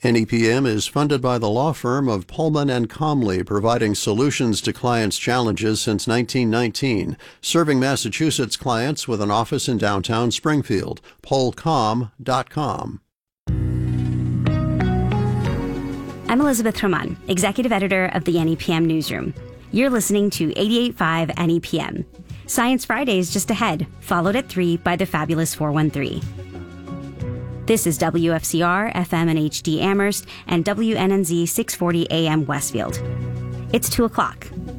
NEPM is funded by the law firm of Pullman and Comley, providing solutions to clients' challenges since 1919, serving Massachusetts clients with an office in downtown Springfield. Pollcom.com. I'm Elizabeth Roman, executive editor of the NEPM Newsroom. You're listening to 88.5 NEPM. Science Friday is just ahead, followed at 3 by the Fabulous 413. This is WFCR, FM and HD Amherst, and WNNZ 640 AM Westfield. It's 2 o'clock.